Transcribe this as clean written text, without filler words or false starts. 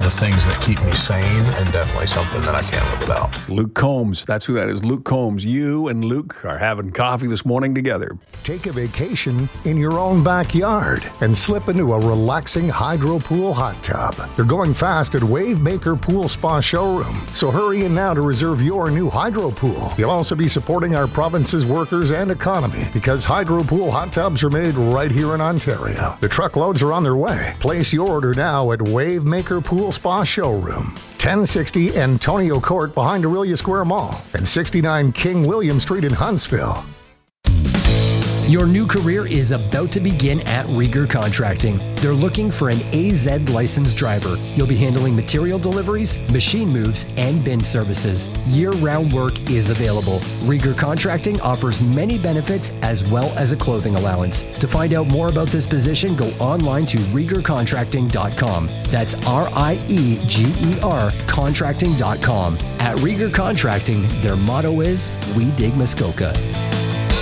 the things that keep me sane and definitely something that I can't live without. Luke Combs, that's who that is. Luke Combs. You and Luke are having coffee this morning together. Take a vacation in your own backyard and slip into a relaxing hydro pool hot tub. They're going fast at Wavemaker Pool Spa Showroom, so hurry in now to reserve your new hydro pool. You'll also be supporting our province's workers and economy because hydro pool hot tubs are made right here in Ontario. The truckloads are on their way. Place your order now at Wavemaker Pool Spa Showroom, 1060 Antonio Court behind Aurelia Square Mall and 69 King William Street in Huntsville. Your new career is about to begin at Rieger Contracting. They're looking for an AZ licensed driver. You'll be handling material deliveries, machine moves, and bin services. Year-round work is available. Rieger Contracting offers many benefits as well as a clothing allowance. To find out more about this position, go online to RiegerContracting.com. That's RIEGER contracting.com. At Rieger Contracting, their motto is, "We dig Muskoka."